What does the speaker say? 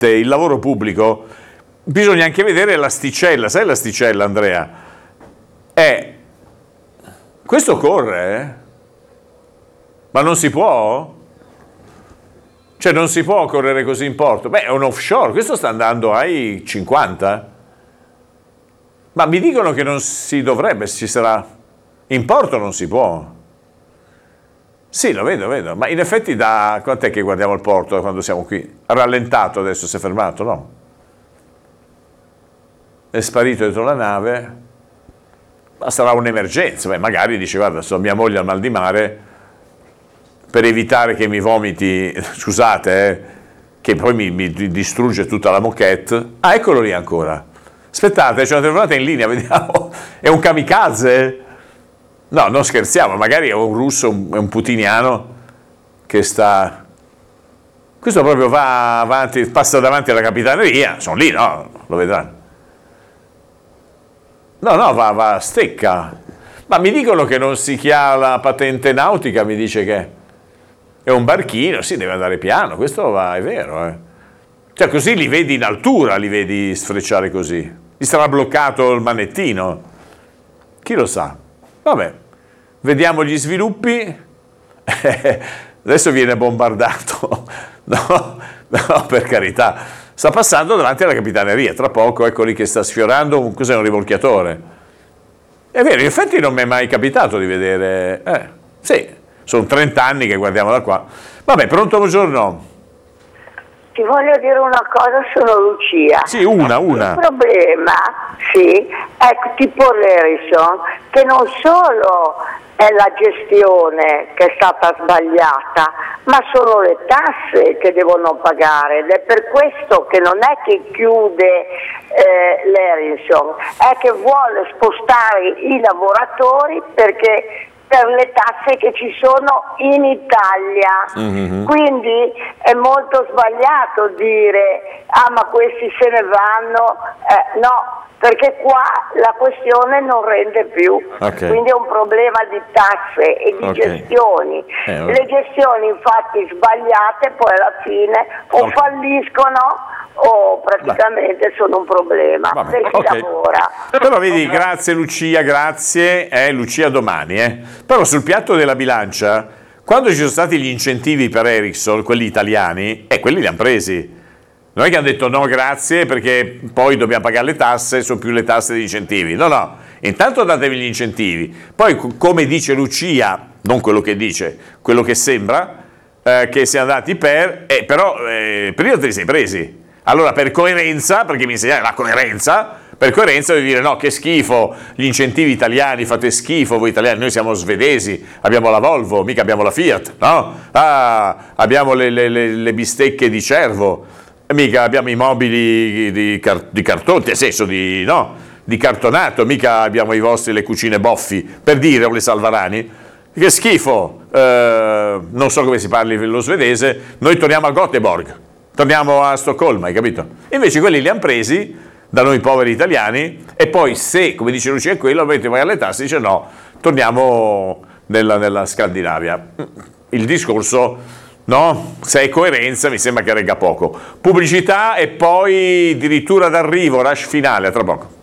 il lavoro pubblico, bisogna anche vedere l'asticella. Sai l'asticella, Andrea? Questo corre, ma non si può? Cioè non si può correre così in porto? Beh, è un offshore, questo sta andando ai 50? Ma mi dicono che non si dovrebbe, ci sarà... In porto non si può. Sì, lo vedo, ma in effetti da... Quant'è che guardiamo il porto quando siamo qui? Ha rallentato adesso, si è fermato, no? È sparito dentro la nave, ma sarà un'emergenza. Beh, magari dice, guarda, sono mia moglie al mal di mare, per evitare che mi vomiti, scusate, che poi mi distrugge tutta la moquette. Ah, eccolo lì ancora. Aspettate, c'è una telefonata in linea, vediamo. È un kamikaze? No, non scherziamo, magari è un russo, è un putiniano che sta... Questo proprio va avanti, passa davanti alla capitaneria, sono lì, no? Lo vedranno. No, va a stecca. Ma mi dicono che non si ha la patente nautica, mi dice che è un barchino, sì, deve andare piano, questo è vero, Cioè così li vedi in altura, li vedi sfrecciare così. Gli sarà bloccato il manettino. Chi lo sa? Vabbè, vediamo gli sviluppi. Adesso viene bombardato. No, per carità. Sta passando davanti alla capitaneria, tra poco, ecco lì che sta sfiorando, cos'è, un rimorchiatore? È vero, in effetti non mi è mai capitato di vedere... Sì, sono 30 anni che guardiamo da qua. Vabbè, pronto, buongiorno. Ti voglio dire una cosa, sono Lucia. Sì, una. Il problema, sì, è tipo l'Harrison, che non solo è la gestione che è stata sbagliata, ma sono le tasse che devono pagare, ed è per questo che non è che chiude l'Harrison, è che vuole spostare i lavoratori perché per le tasse che ci sono in Italia. Mm-hmm. Quindi è molto sbagliato dire ma questi se ne vanno, no, perché qua la questione non rende più, quindi è un problema di tasse e di gestioni. Le gestioni infatti sbagliate poi alla fine o falliscono o praticamente sono un problema per chi lavora. Però vedi, grazie Lucia, grazie, Lucia domani. Però sul piatto della bilancia, quando ci sono stati gli incentivi per Ericsson, quelli italiani, quelli li hanno presi. Non è che hanno detto no grazie perché poi dobbiamo pagare le tasse, sono più le tasse degli incentivi. No, intanto datevi gli incentivi. Poi, come dice Lucia, non quello che dice, quello che sembra, che siano andati però prima te li sei presi. Allora per coerenza, perché mi insegnate la coerenza, per coerenza devi dire no, che schifo, gli incentivi italiani, fate schifo voi italiani, noi siamo svedesi, abbiamo la Volvo, mica abbiamo la Fiat, no? Abbiamo le bistecche di cervo, mica abbiamo i mobili di cartone, nel senso di cartonato, mica abbiamo le cucine Boffi, per dire, o le Salvarani. Che schifo, non so come si parli lo svedese, noi torniamo a Göteborg. Torniamo a Stoccolma, hai capito? Invece quelli li hanno presi da noi poveri italiani e poi se, come dice Lucia, è quello, avete pagare le tasse, dice no, torniamo nella Scandinavia. Il discorso, no? Se è coerenza mi sembra che regga poco. Pubblicità e poi addirittura d'arrivo, rush finale, a tra poco.